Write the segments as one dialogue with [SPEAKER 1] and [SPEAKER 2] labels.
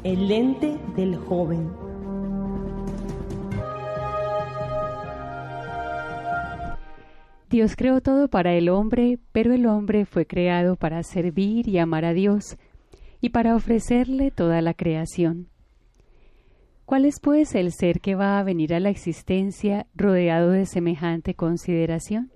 [SPEAKER 1] El lente del joven.
[SPEAKER 2] Dios creó todo para el hombre, pero el hombre fue creado para servir y amar a Dios, y para ofrecerle toda la creación. ¿Cuál es, pues, el ser que va a venir a la existencia rodeado de semejante consideración?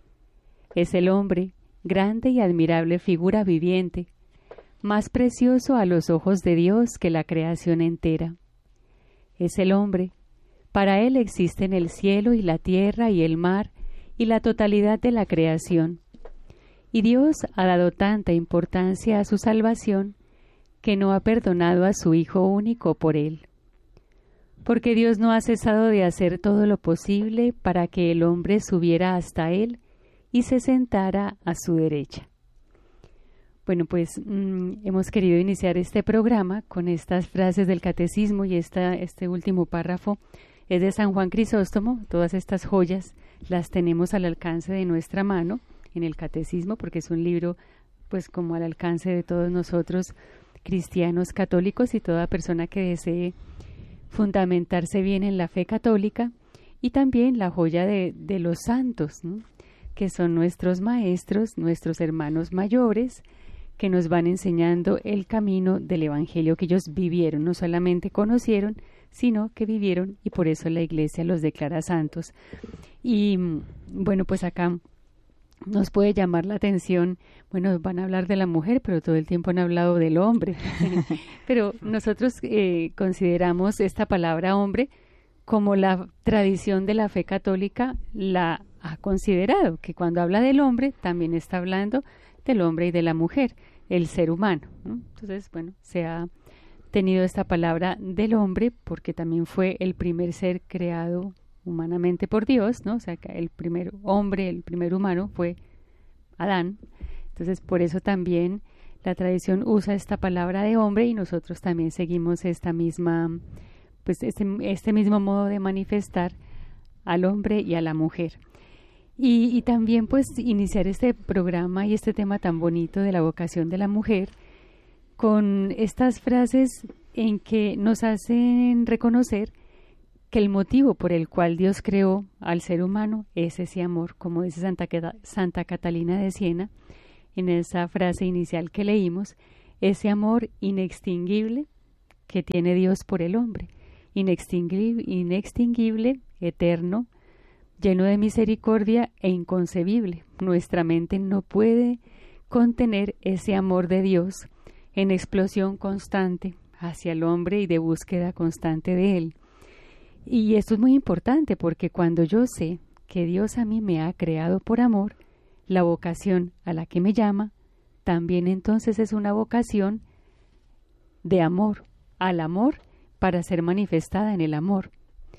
[SPEAKER 2] Es el hombre, grande y admirable figura viviente, más precioso a los ojos de Dios que la creación entera. Es el hombre, para él existen el cielo y la tierra y el mar y la totalidad de la creación. Y Dios ha dado tanta importancia a su salvación que no ha perdonado a su Hijo único por él. Porque Dios no ha cesado de hacer todo lo posible para que el hombre subiera hasta él y se sentara a su derecha. Bueno, pues hemos querido iniciar este programa con estas frases del Catecismo y este último párrafo es de San Juan Crisóstomo. Todas estas joyas las tenemos al alcance de nuestra mano en el Catecismo, porque es un libro pues como al alcance de todos nosotros cristianos católicos y toda persona que desee fundamentarse bien en la fe católica, y también la joya de los santos, ¿no?, que son nuestros maestros, nuestros hermanos mayores, que nos van enseñando el camino del Evangelio que ellos vivieron, no solamente conocieron, sino que vivieron, y por eso la Iglesia los declara santos. Y bueno, pues acá nos puede llamar la atención, bueno, van a hablar de la mujer, pero todo el tiempo han hablado del hombre. Pero nosotros consideramos esta palabra hombre como la tradición de la fe católica la ha considerado, que cuando habla del hombre también está hablando del hombre y de la mujer, el ser humano, ¿no? Entonces, bueno, se ha tenido esta palabra del hombre porque también fue el primer ser creado humanamente por Dios, ¿no? O sea, que el primer hombre, el primer humano fue Adán. Entonces, por eso también la tradición usa esta palabra de hombre y nosotros también seguimos esta misma, pues este mismo modo de manifestar al hombre y a la mujer. Y también pues iniciar este programa y este tema tan bonito de la vocación de la mujer con estas frases en que nos hacen reconocer que el motivo por el cual Dios creó al ser humano es ese amor, como dice Santa Catalina de Siena, en esa frase inicial que leímos, ese amor inextinguible que tiene Dios por el hombre, inextinguible, eterno, lleno de misericordia e inconcebible. Nuestra mente no puede contener ese amor de Dios en explosión constante hacia el hombre y de búsqueda constante de él. Y esto es muy importante porque cuando yo sé que Dios a mí me ha creado por amor, la vocación a la que me llama también entonces es una vocación de amor, al amor para ser manifestada en el amor.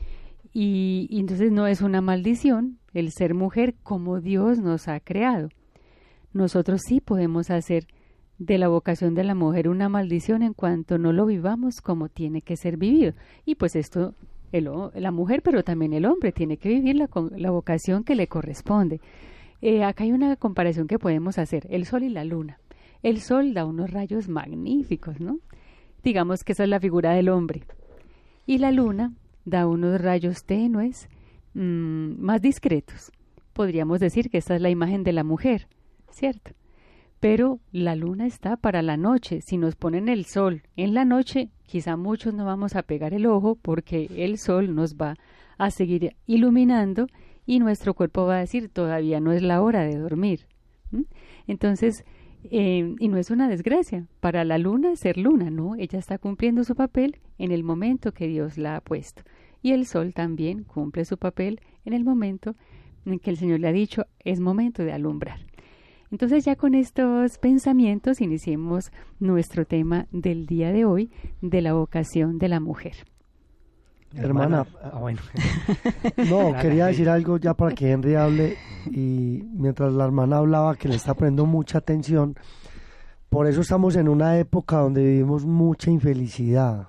[SPEAKER 2] Y entonces no es una maldición el ser mujer como Dios nos ha creado. Nosotros sí podemos hacer de la vocación de la mujer una maldición en cuanto no lo vivamos como tiene que ser vivido. Y pues esto, la mujer, pero también el hombre, tiene que vivir la vocación que le corresponde. Acá hay una comparación que podemos hacer, el sol y la luna. El sol da unos rayos magníficos, ¿no? Digamos que esa es la figura del hombre. Y la luna da unos rayos tenues, más discretos. Podríamos decir que esta es la imagen de la mujer, ¿cierto? Pero la luna está para la noche. Si nos ponen el sol en la noche, quizá muchos no vamos a pegar el ojo porque el sol nos va a seguir iluminando y nuestro cuerpo va a decir todavía no es la hora de dormir. Entonces, y no es una desgracia para la luna ser luna, ¿no? Ella está cumpliendo su papel en el momento que Dios la ha puesto. Y el sol también cumple su papel en el momento en que el Señor le ha dicho es momento de alumbrar. Entonces ya con estos pensamientos iniciemos nuestro tema del día de hoy, de la vocación de la mujer.
[SPEAKER 3] Hermana, bueno. No, quería decir algo ya para que Henry hable, y mientras la hermana hablaba que le está poniendo mucha atención, por eso estamos en una época donde vivimos mucha infelicidad,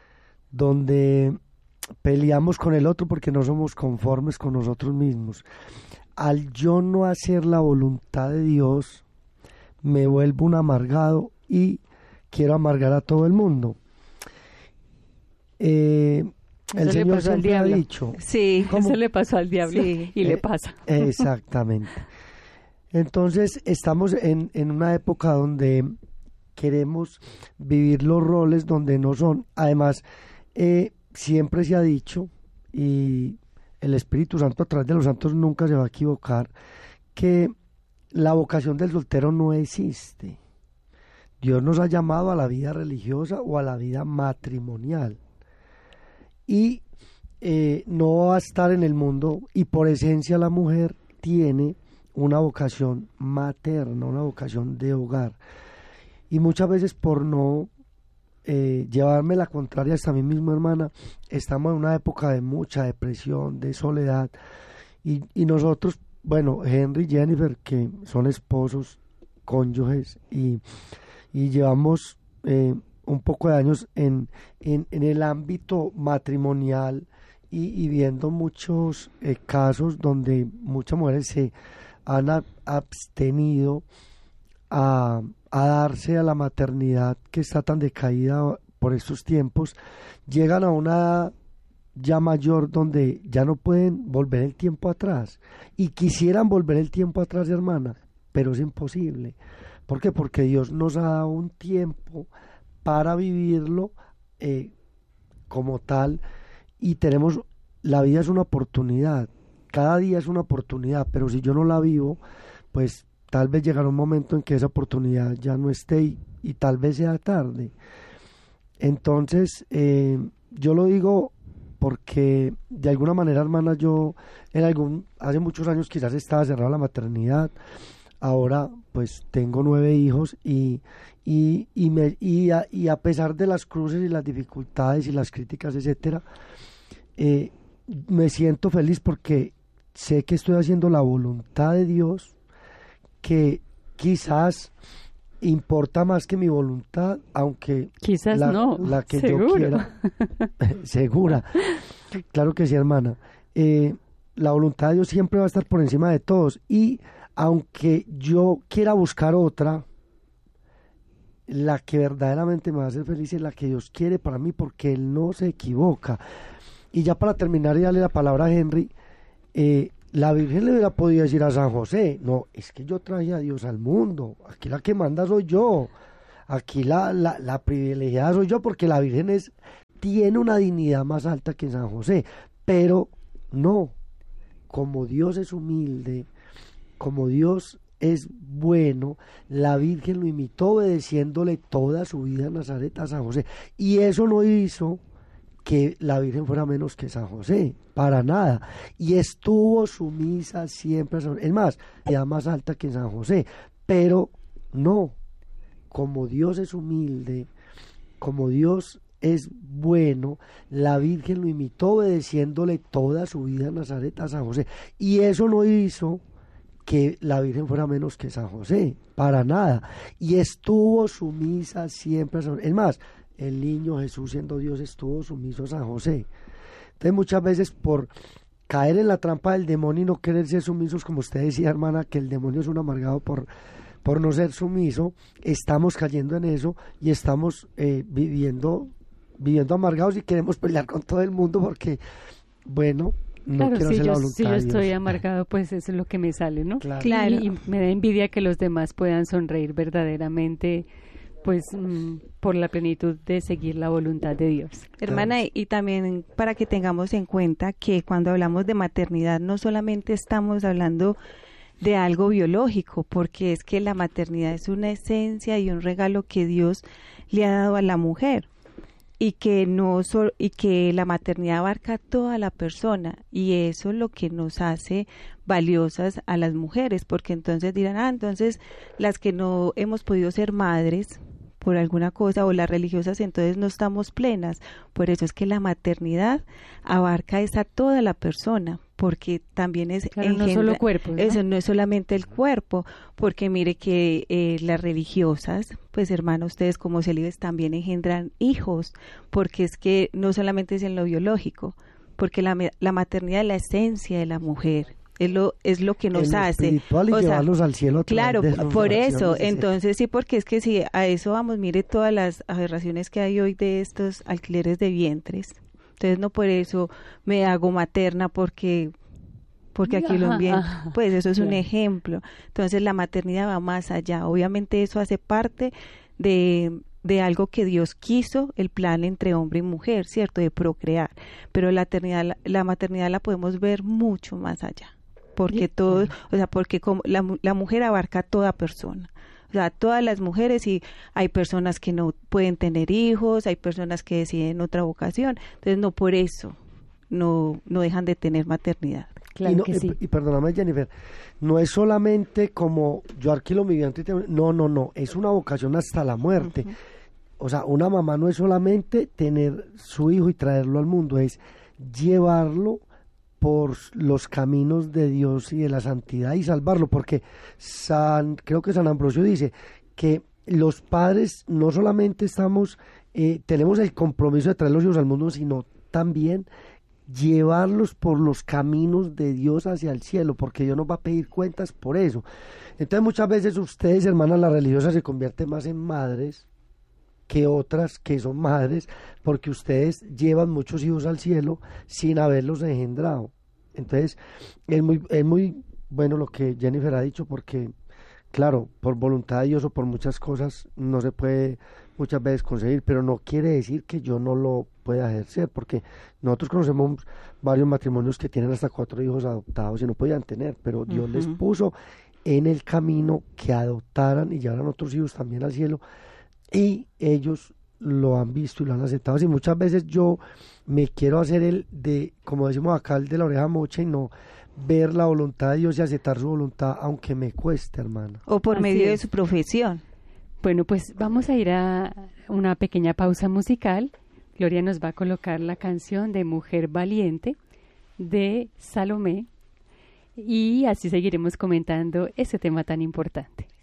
[SPEAKER 3] donde peleamos con el otro porque no somos conformes con nosotros mismos. Al yo no hacer la voluntad de Dios, me vuelvo un amargado y quiero amargar a todo el mundo. el Señor siempre ha dicho.
[SPEAKER 2] Sí, eso le pasó al diablo y le pasa.
[SPEAKER 3] Exactamente. Entonces estamos en una época donde queremos vivir los roles donde no son. Además, siempre se ha dicho, y el Espíritu Santo a través de los santos nunca se va a equivocar, que la vocación del soltero no existe. Dios nos ha llamado a la vida religiosa o a la vida matrimonial. Y no va a estar en el mundo, y por esencia la mujer tiene una vocación materna, una vocación de hogar. Y muchas veces por no llevarme la contraria hasta mí mismo, hermana, estamos en una época de mucha depresión, de soledad, y nosotros, bueno, Henry y Jennifer, que son esposos, cónyuges, y llevamos un poco de años en el ámbito matrimonial, y viendo muchos casos donde muchas mujeres se han abstenido a darse a la maternidad, que está tan decaída por estos tiempos, llegan a una edad ya mayor donde ya no pueden volver el tiempo atrás, y quisieran volver el tiempo atrás, hermana, pero es imposible. ¿Por qué? Porque Dios nos ha dado un tiempo para vivirlo como tal, y la vida es una oportunidad, cada día es una oportunidad, pero si yo no la vivo, pues tal vez llegará un momento en que esa oportunidad ya no esté, y tal vez sea tarde. Entonces, yo lo digo porque de alguna manera, hermana, yo hace muchos años quizás estaba cerrada la maternidad. Ahora pues tengo 9 hijos, y a pesar de las cruces y las dificultades y las críticas, etcétera, me siento feliz porque sé que estoy haciendo la voluntad de Dios, que quizás importa más que mi voluntad, aunque
[SPEAKER 2] quizás
[SPEAKER 3] la que
[SPEAKER 2] ¿seguro?
[SPEAKER 3] Yo quiera. Segura, claro que sí, hermana. La voluntad de Dios siempre va a estar por encima de todos, y aunque yo quiera buscar otra, la que verdaderamente me va a hacer feliz es la que Dios quiere para mí, porque Él no se equivoca. Y ya para terminar y darle la palabra a Henry, la Virgen le hubiera podido decir a San José: no, es que yo traje a Dios al mundo, aquí la que manda soy yo, aquí la privilegiada soy yo, porque la Virgen tiene una dignidad más alta que San José. Pero no, como Dios es humilde, como Dios es bueno, la Virgen lo imitó, obedeciéndole toda su vida en Nazaret a San José, y eso no hizo que la Virgen fuera menos que San José, para nada, y estuvo sumisa siempre a San José. Es más, era más alta que San José, pero no, como Dios es humilde, como Dios es bueno, la Virgen lo imitó, obedeciéndole toda su vida en Nazaret a San José, y eso no hizo que la Virgen fuera menos que San José, para nada, y estuvo sumisa siempre a San José. Es más, el niño Jesús, siendo Dios, estuvo sumiso a San José. Entonces muchas veces, por caer en la trampa del demonio y no querer ser sumisos, como usted decía, hermana, que el demonio es un amargado por no ser sumiso, estamos cayendo en eso, y estamos viviendo amargados, y queremos pelear con todo el mundo porque, bueno, no quiero hacer la voluntad
[SPEAKER 2] si yo
[SPEAKER 3] de Dios.
[SPEAKER 2] estoy amargado, pues eso es lo que me sale, ¿no?
[SPEAKER 3] Claro.
[SPEAKER 2] Y me da envidia que los demás puedan sonreír verdaderamente, pues por la plenitud de seguir la voluntad de Dios.
[SPEAKER 4] Hermana, y también para que tengamos en cuenta que cuando hablamos de maternidad no solamente estamos hablando de algo biológico, porque es que la maternidad es una esencia y un regalo que Dios le ha dado a la mujer, y que y que la maternidad abarca a toda la persona, y eso es lo que nos hace valiosas a las mujeres, porque entonces dirán, entonces las que no hemos podido ser madres por alguna cosa, o las religiosas, entonces no estamos plenas. Por eso es que la maternidad abarca a toda la persona, porque también es
[SPEAKER 2] no solo cuerpo, ¿no?
[SPEAKER 4] Eso no es solamente el cuerpo, porque mire que las religiosas, pues hermano, ustedes como célibes también engendran hijos, porque es que no solamente es en lo biológico, porque la maternidad es la esencia de la mujer, es lo que nos hace.
[SPEAKER 3] Espiritual y llevarlos al cielo.
[SPEAKER 4] Claro, por eso. Entonces sí, porque es que si a eso vamos, mire todas las aberraciones que hay hoy de estos alquileres de vientres. Entonces no por eso me hago materna porque aquí lo envían, pues eso es un ejemplo. Entonces la maternidad va más allá. Obviamente eso hace parte de algo que Dios quiso, el plan entre hombre y mujer, ¿cierto? De procrear. Pero la maternidad la podemos ver mucho más allá. Porque porque como la mujer abarca a toda persona. O sea, todas las mujeres, y hay personas que no pueden tener hijos, hay personas que deciden otra vocación. Entonces no por eso no dejan de tener maternidad.
[SPEAKER 2] Claro que sí.
[SPEAKER 3] Y perdóname, Jennifer, no es solamente como yo alquilo mi vientre, no, es una vocación hasta la muerte. Uh-huh. O sea, una mamá no es solamente tener su hijo y traerlo al mundo, es llevarlo por los caminos de Dios y de la santidad y salvarlo, porque creo que San Ambrosio dice que los padres no solamente tenemos el compromiso de traer los hijos al mundo, sino también llevarlos por los caminos de Dios hacia el cielo, porque Dios nos va a pedir cuentas por eso. Entonces muchas veces ustedes, hermanas, las religiosas, se convierten más en madres que otras que son madres, porque ustedes llevan muchos hijos al cielo sin haberlos engendrado. Entonces es muy bueno lo que Jennifer ha dicho, porque claro, por voluntad de Dios o por muchas cosas no se puede muchas veces conseguir, pero no quiere decir que yo no lo pueda ejercer, porque nosotros conocemos varios matrimonios que tienen hasta 4 hijos adoptados y no podían tener, pero Dios les puso en el camino que adoptaran y llevaran otros hijos también al cielo, y ellos lo han visto y lo han aceptado. Y muchas veces yo me quiero hacer como decimos acá, el de la oreja mocha, y no ver la voluntad de Dios y aceptar su voluntad, aunque me cueste, hermana.
[SPEAKER 4] O por medio de su profesión.
[SPEAKER 2] Bueno, pues vamos a ir a una pequeña pausa musical. Gloria nos va a colocar la canción de Mujer Valiente de Salomé, y así seguiremos comentando ese tema tan importante.